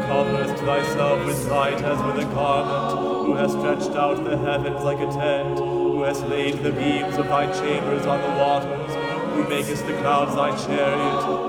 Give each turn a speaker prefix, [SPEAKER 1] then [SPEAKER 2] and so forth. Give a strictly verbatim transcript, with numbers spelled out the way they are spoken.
[SPEAKER 1] coverest thyself with light as with a garment, who hast stretched out the heavens like a tent, who hast laid the beams of thy chambers on the waters, who makest the clouds thy chariot,